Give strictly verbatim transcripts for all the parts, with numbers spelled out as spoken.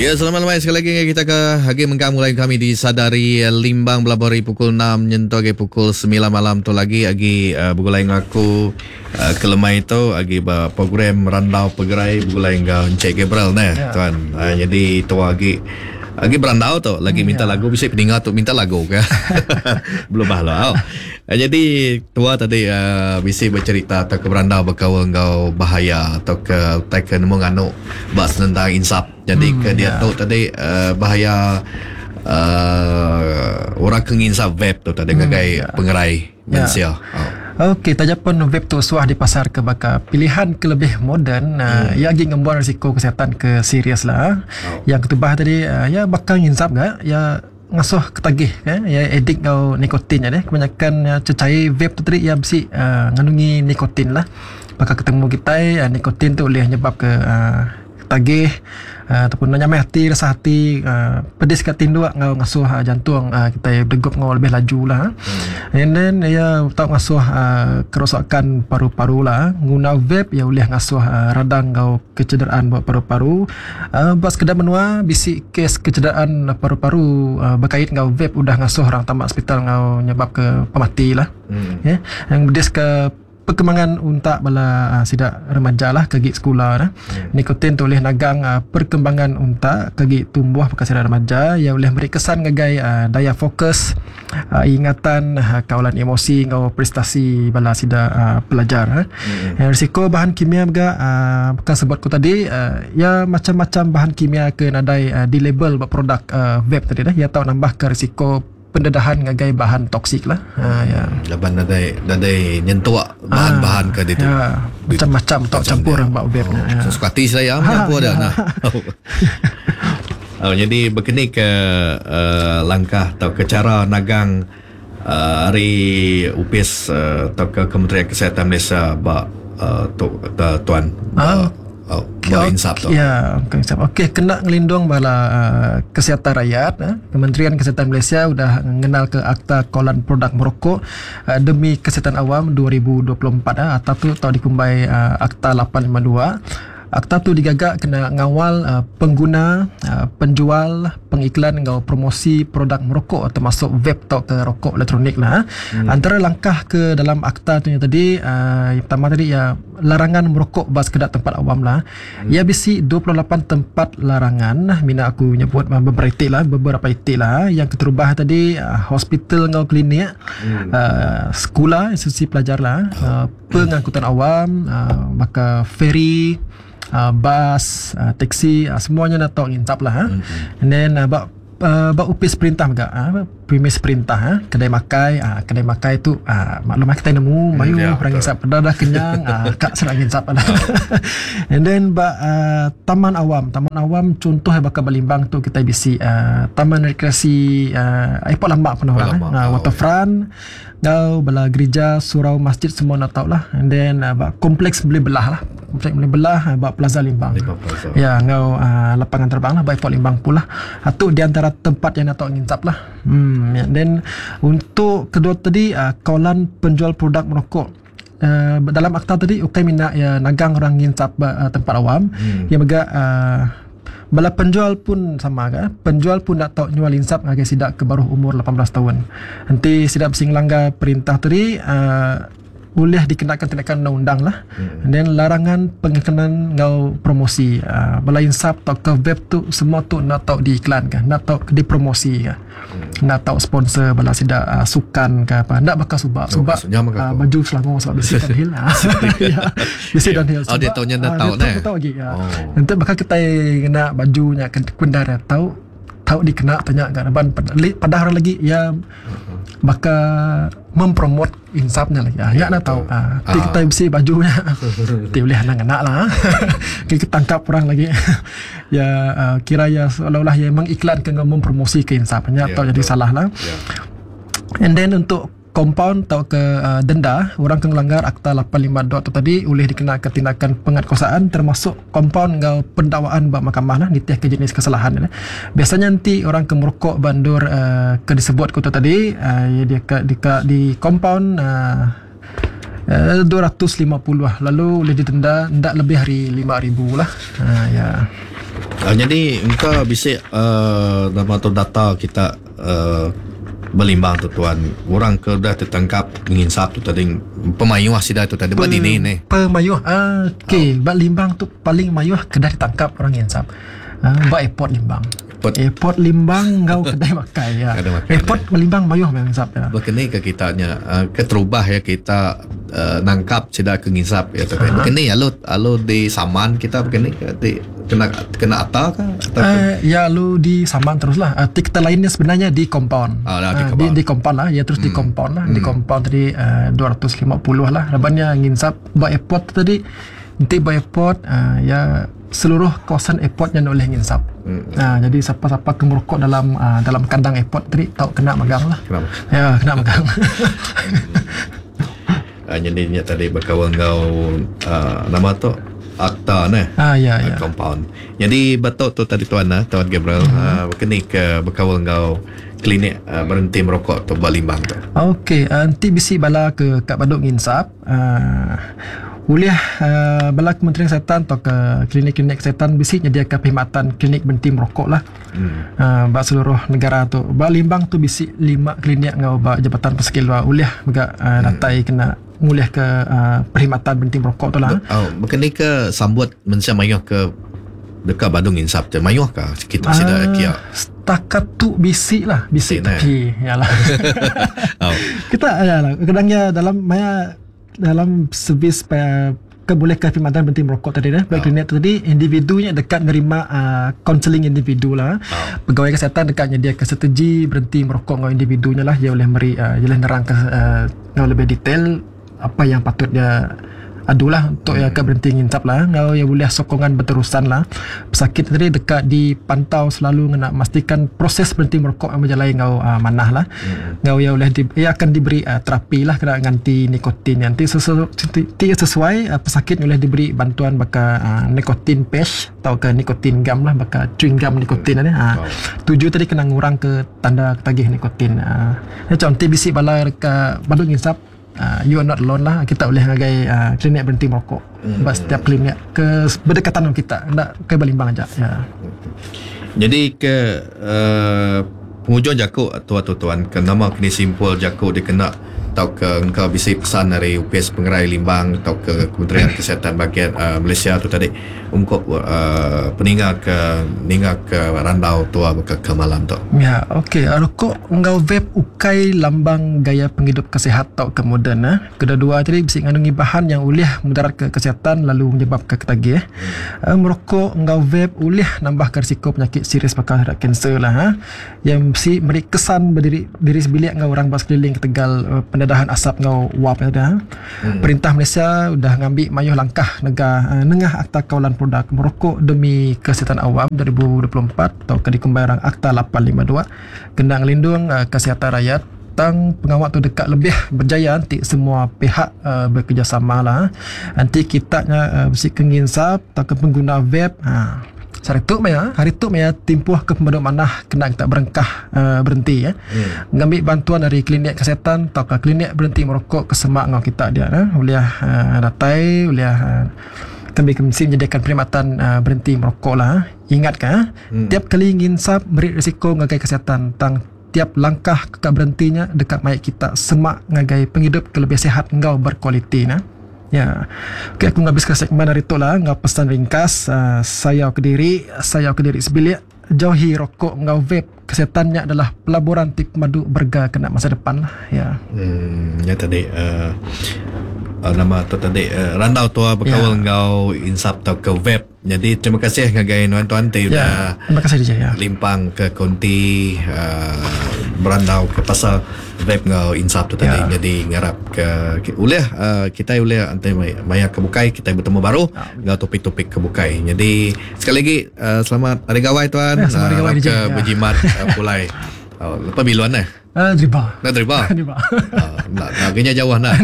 Ya, selamat malam sekali lagi kita ke hagi mengkamu lagi kami di Sadari Limbang belabari pukul enam nyentuh ke pukul sembilan malam tu lagi agi uh, bugulai ngaku uh, kelemai itu agi ba program randau pegerai bugulai ngau Encik Gabriel nah yeah. Tuan. Uh, jadi tu agi agi berandau tu lagi minta yeah. lagu bisa pendengar tu minta lagu ke. Belum bahlo. Uh, jadi tua tadi uh, bisa bercerita atau ke berandau berkawan ngau bahaya atau ke tekan menganu bahas tentang insaf. Jadi hmm, ke dia yeah. tahu tadi uh, bahaya uh, orang kenginsaf web tu tadi hmm, ngagai yeah. pengerai Malaysia. Yeah. Oh. Okey, taja pun web tu suah di pasar ke bakal pilihan ke lebih moden uh, hmm. ya lagi ngembuang risiko kesihatan ke serius lah. Oh. Yang ketubah tadi uh, ya bakal nginsaf gak ya ngasuh ketagih kan ya edik kau nikotin ya deh kebanyakan ya, cecair vape tu tadi ya mesti uh, ngandungi nikotin lah. Bakal ketemu kita uh, nikotin tu boleh nyebab ke uh, tagih uh, ataupun nyamai hati, rasa hati, uh, pedis kat tindu ngau ngasuh uh, jantung uh, kita berdegup ngau lebih laju lah. Hmm. And then ya tak ngasuh uh, kerosakan paru-paru lah. Guna vape ya boleh ngasuh uh, radang ngau kecederaan buat paru-paru. Uh, buat sekedar menua bisi kes kecederaan paru-paru uh, berkait ngau vape udah ngasuh orang tamat hospital ngau nyebab ke pemati lah. Hmm. Ya, yeah. Yang pedis ke perkembangan unta bala uh, sidak remaja lah kegi sekolah dah. Hmm. Nikotin tu boleh nagang uh, perkembangan unta kegi tumbuh bekas sidak remaja yang boleh beri kesan ngagai uh, daya fokus, uh, ingatan, uh, kawalan emosi ngau prestasi bala sidak uh, pelajar. Uh. Hmm. Yang risiko bahan kimia juga uh, bukan sebut ku tadi uh, ya macam-macam bahan kimia ke nadai uh, di label buat produk uh, vape tadi dah ya tahu nambah ke risiko pendedahan ngagai bahan toksik lah. Ha ya. Laban nadai nadai nyentuh bahan-bahan ke itu. Ya, macam-macam tok campur yang buat vape. Oh, ya. Sukati saya am apa dah nah. Oh, jadi berkini ke uh, langkah atau ke cara nagang uh, hari U P I S uh, atau ke Kementerian Kesihatan Malaysia ba uh, tu uh, tuan. Ah. Oh, ya, insaf tu. Ya, okey, kena ngelindung bala uh, kesihatan rakyat. Eh. Kementerian Kesihatan Malaysia sudah mengenal ke Akta Kawalan Produk Merokok uh, demi Kesihatan Awam dua ribu dua puluh empat. Eh. Akta tu tahu dikumbai uh, Akta lapan lima dua. Akta tu digagak kena ngawal uh, pengguna, uh, penjual, pengiklan ngau promosi produk merokok termasuk vape atau ke rokok elektronik lah. Hmm. Antara langkah ke dalam akta tu yang tadi uh, yang pertama tadi ya larangan merokok bas kedak tempat awam lah. Hmm. Ia bisi dua puluh lapan tempat larangan. Mina aku nyebut beberapa itik lah, beberapa itik lah. Yang keterubah tadi uh, hospital ngau klinik, hmm. uh, sekolah, institusi pelajar lah, uh, pengangkutan awam, uh, maka ferry, Uh, bas, uh, taksi, uh, semuanya nak tahu ngintap lah. Ha? Mm-hmm. And then uh, bak uh, bak upis perintah juga, uh, premis perintah, uh, kedai makai, uh, kedai makai tu uh, maklum kita nemu, mayu mm, orang ngintap dah dah kenyang, uh, kak serang ngintap lah. And then bak uh, taman awam, taman awam contoh yang bakal balimbang tu kita bisi uh, taman rekreasi, uh, airport lambak pun orang, uh, waterfront. Ngau bala gereja, surau, masjid semua nak tahu lah. And then uh, bak kompleks boleh belah lah. Kompleks boleh belah uh, bak Plaza Limbang. Plaza. Ya, ngau uh, lapangan terbang lah, bak airport Limbang pula. Itu uh, di antara tempat yang nak tahu ngintap lah. Hmm, yeah. Then untuk kedua tadi uh, kawalan penjual produk merokok. Uh, dalam akta tadi ukai mina ya nagang orang ngintap uh, tempat awam. Hmm. Yang mega uh, bala penjual pun sama kan. Penjual pun nak tahu nyual insap ngagai sidak ke baru umur lapan belas tahun. Nanti sidak bersing langgar perintah tadi uh, boleh dikenakan tindakan undang-undang lah. Hmm. Dan larangan pengikanan ngau promosi. Uh, bala insap atau ke web tu semua tu nak tahu diiklankan, nak tahu dipromosi kan. Hmm. Nak tahu sponsor bala sidak uh, sukan ke apa. Nak bakal subak. Subak uh, baju Selangor sebab bisi downhill. Ya. Bisi downhill. Oh, dia tahu nya nak tahu nah. Tahu lagi. Ya. Oh. Nanti bakal kita kena bajunya kendara tahu tahu dikena tanya kan ban padahal lagi ya bakal mempromot insapnya lagi. Ya, ya nak tahu. Ah, uh, kita bisi bajunya. Ti boleh anak-anak lah. Kita tangkap orang lagi. Ya uh, kira ya seolah-olah ya mengiklankan mempromosi ke insapnya atau yeah, jadi betul. Salah lah. Yeah. And then untuk compound atau ke uh, denda orang kena langgar Akta lapan lima dua tu tadi boleh dikenakan tindakan pengatkuasaan termasuk compound ngau pendakwaan bak mahkamah lah nitih ke jenis kesalahan. Biasanya nanti orang ke merokok bandur uh, ke disebut ku tu tadi uh, dia ke di, ke, di compound uh, uh, dua ratus lima puluh lah lalu boleh didenda ndak lebih hari lima ribu lah. Uh, ya. Uh, jadi engkau bisa uh, dalam tu data kita uh, berlimbang tu tuan. Orang ke dah tertangkap menginsap tu tadi pemayuh sida tu tadi badi ni ni. Pemayuh. Ah, okey, bak limbang tu paling mayuh kedah ditangkap orang insap. Ah, bak airport limbang. Airport, airport limbang ngau kedai makai ya. Makai, airport ya. Limbang mayuh memang insap ya. Berkini ke kitanya uh, keterubah ya kita uh, nangkap sida ke ngisap ya tu. Berkini alo alo di saman kita berkini di kena kena ata ke uh, ya lu di saman teruslah. Uh, kita lainnya sebenarnya di compound. Oh, dah, di, uh, di di compound lah ya terus hmm. di compound lah. Hmm. Di compound tadi uh, dua ratus lima puluh lah. Rabanya nginsap ba airport tadi nanti ba airport uh, ya seluruh kawasan airport yang oleh nginsap. Hmm. Uh, jadi siapa-siapa ke merokok dalam uh, dalam kandang airport tadi tahu kena magang lah. Kenapa? Ya kena magang. uh, jadi ni tadi berkawan kau uh, nama tu akta ni. Ah ya ya. Compound. Jadi betul tu tadi tuan ah tuan Gabriel uh, berkini ke berkawan kau klinik uh, berhenti merokok tu Balimbang tu. Okey, uh, nanti bisi bala ke Kak Baduk nginsap. Uh, Uliah uh, bala Kementerian Kesihatan atau ke klinik-klinik kesihatan bisi nyediakan perkhidmatan klinik berhenti merokok lah. Hmm. Uh, bak seluruh negara tu. Balimbang tu bisi lima klinik ngau bak Jabatan Pesakit Luar uliah bega uh, datai hmm. kena nguliah ke uh, perkhidmatan berhenti merokok tu lah. Oh, bukan ni ke sambut mensia mayuh ke dekat Badung insap tu. Mayuh ke kita masih dah kia. Setakat tu bisi lah, bisi tepi. Yalah. Oh. Kita yalah kadangnya dalam maya dalam servis uh, kebolehkan perkhidmatan berhenti merokok tadi dah. Baik oh. klinik tadi individunya dekat menerima kaunseling uh, individu lah. Oh. Pegawai kesihatan dekat nyediakan strategi berhenti merokok dengan individunya lah. Dia boleh meri uh, dia boleh nerang ke uh, lebih detail apa yang patut dia adulah untuk hmm. yang akan berhenti nginsap lah. Ngau yang boleh sokongan berterusan lah. Pesakit tadi dekat dipantau selalu nak memastikan proses berhenti merokok yang berjalan ngau uh, manah lah. Hmm. Ngau yang boleh di, ia akan diberi uh, terapi lah kena ganti nikotin. Nanti sesuai, sesuai uh, pesakit boleh diberi bantuan baka uh, nikotin patch atau ke nikotin gum lah baka chewing gum nikotin hmm. ni. Uh, wow. Tujuh tadi kena ngurang ke tanda tagih nikotin. Uh, contoh bisi bala dekat Badung nginsap. Uh, you are not alone lah. Kita boleh ngagai uh, klinik berhenti merokok. Sebab hmm. setiap klinik ke berdekatan dengan kita nak ke Balimbang aja. Ya. Jadi ke uh, penghujung Jakuk atau tuan ke nama kini simpul Jakuk dia kena atau ke engkau bisa pesan dari U P S Pengerai Limbang atau ke Kementerian Kesihatan bahagian uh, Malaysia tu tadi ungkap uh, peninggal ke ninggal ke randau tua ke, ke malam tu. Ya, okey. Rokok engkau vape ukai lambang gaya penghidup kesihat atau ke moden eh. Kedua-dua tadi bisa mengandungi bahan yang ulih mudarat ke kesihatan lalu menyebabkan ketagih. Hmm. Uh, merokok engkau vape ulih nambah risiko penyakit serius bakal ada kanser lah ha. Yang mesti beri kesan berdiri diri sebilik engkau orang bas keliling ke Tegal uh, pendedahan asap ngau wap ada. Hmm. Perintah Malaysia sudah ngambil mayuh langkah negara uh, nengah Akta Kawalan Produk Merokok demi Kesihatan Awam dua ribu dua puluh empat atau ke dikembarang Akta lapan lima dua kena ngelindung uh, kesihatan rakyat tang pengawal tu dekat lebih berjaya nanti semua pihak uh, bekerjasama lah. Nanti kita uh, mesti kenginsap atau ke pengguna vape ha. Hari tu maya, hari tu maya timpuh ke pembantu manah kena kita berengkah uh, berhenti ya. Hmm. Ngambil bantuan dari klinik kesihatan atau ke klinik berhenti merokok ke semak ngau kita dia nah. Boleh uh, datai, boleh uh, kami mesti menyediakan perkhidmatan uh, berhenti merokok lah. Ingat kan, hmm. tiap kali nginsap beri risiko ngagai kesihatan tang tiap langkah kekak berhentinya dekat mayat kita semak ngagai penghidup ke lebih sihat ngau berkualiti nah. Ya, okay, aku ngabiskan segmen dari tu lah. Ngau pesan ringkas, uh, saya Kediri, saya Kediri sebilik. Jauhi rokok, ngau vape. Kesehatannya adalah pelaburan tip madu berga kena masa depan lah. Ya. Hmm, ya tadi uh, uh, nama tu tadi uh, randau tua berkawal ya. Ngau insap atau ke vape. Jadi terima kasih ngagai tuan-tuan tu ya, terima kasih D J ya. Limpang ke konti uh, berandau ke pasal vape ngau insap tu tadi ya. Jadi ngarap ke, ke uleh uh, kita uleh antai maya kebukai kita bertemu baru ya. Ngau topik-topik kebukai. Jadi sekali lagi uh, selamat hari gawai tuan ya, selamat hari gawai uh, ke ya. Berjimat uh, pulai oh, lepas biluan eh Uh, Driba. Nak driba? Driba. uh, nak, nak kena jauh nak.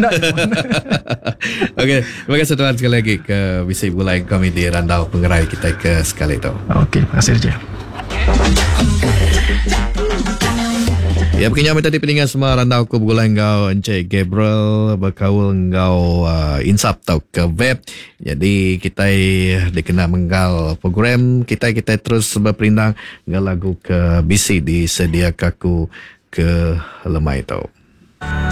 Okey, terima kasih tuan sekali lagi ke Bisik Bulai kami di Randau Pengerai kita ke sekali itu. Okey, terima kasih. Ya, pekinya minta dipilingan semua randau ku bergulai engkau Encik Gabriel berkaul engkau uh, insap tau ke web. Jadi kita dikenal menggal program kita kita terus berperindang nggal lagu ke B C disediakan ku ke lemai tau.